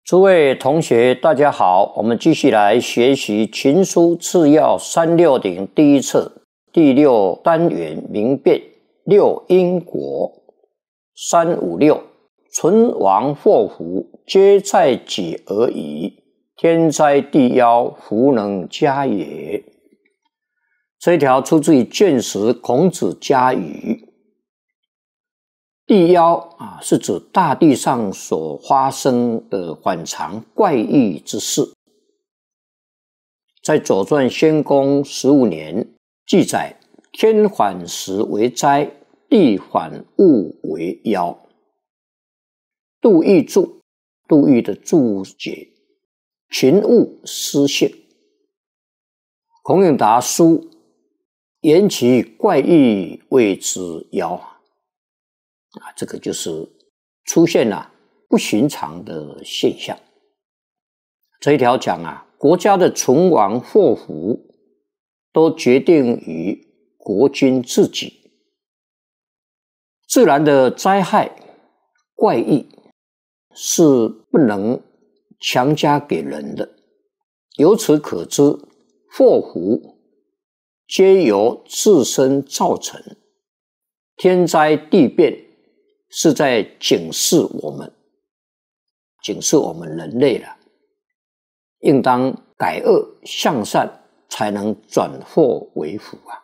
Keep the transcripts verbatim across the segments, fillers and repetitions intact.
诸位同学，大家好，我们继续来学习《群书次要三六零》第一册第六单元明辨六因果三五六，存亡祸福皆在己而已，天灾地妖弗能加也。这一条出自于《卷十·孔子家语》。地妖啊，是指大地上所发生的反常怪异之事。在《左传》宣公十五年记载：天反时为灾，地反物为妖。杜预注，杜预的注解：群物失性。孔颖达书言其怪异谓之妖。啊，这个就是出现了不寻常的现象。这一条讲啊，国家的存亡祸福都决定于国君自己。自然的灾害怪异是不能强加给人的，由此可知，祸福皆由自身造成，天灾地变是在警示我们，警示我们人类了，应当改恶向善，才能转祸为福啊！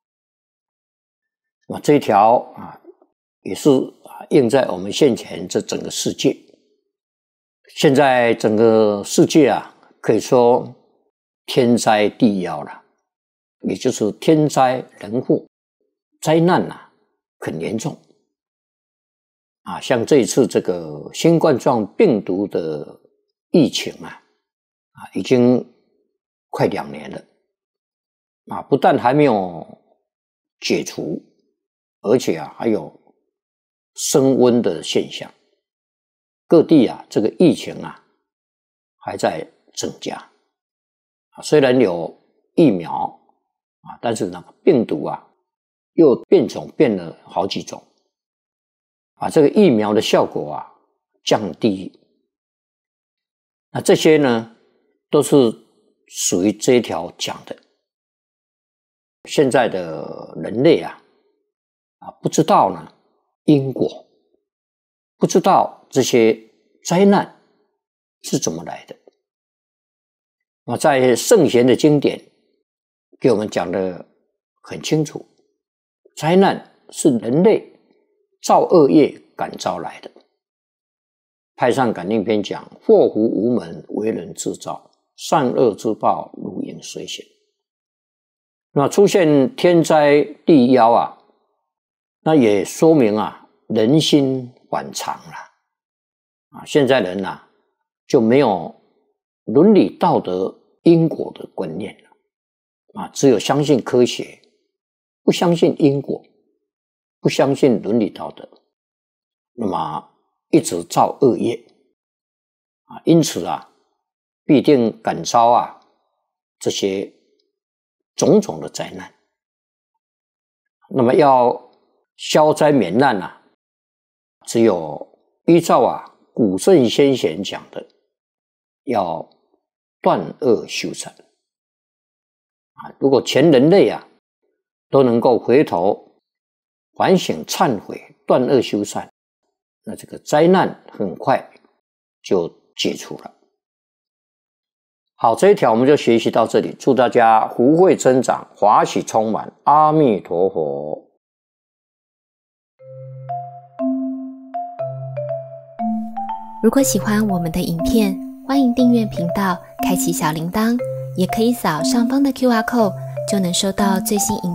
那这一条啊，也是啊，应在我们现前这整个世界。现在整个世界啊，可以说天灾地妖了，也就是天灾人祸，灾难啊，很严重。啊，像这一次这个新冠状病毒的疫情啊，啊，已经快两年了，啊，不但还没有解除，而且啊，还有升温的现象。各地啊，这个疫情啊，还在增加。啊，虽然有疫苗啊，但是那个病毒啊，又变种变了好几种。把这个疫苗的效果啊降低，那这些呢都是属于这一条讲的。现在的人类啊啊不知道呢因果，不知道这些灾难是怎么来的。啊，在圣贤的经典给我们讲得很清楚，灾难是人类造恶业感召来的。太上感应篇讲：祸福无门，为人自造，善恶之报，如影随形。那出现天灾地妖啊，那也说明啊，人心反常了。啊，现在人啊就没有伦理道德因果的观念了。啊，只有相信科学，不相信因果。不相信伦理道德，那么一直造恶业啊，因此啊，必定感召啊这些种种的灾难。那么要消灾免难啊，只有依照啊古圣先贤讲的，要断恶修善啊。如果全人类啊都能够回头反省忏悔，断恶修善，那这个灾难很快就解除了。好，这一条我们就学习到这里，祝大家福慧增长，华喜充满，阿弥陀佛。 如果喜欢我们的影片，欢迎订阅频道，开启小铃铛，也可以扫上方的 Q R code， 就能收到最新影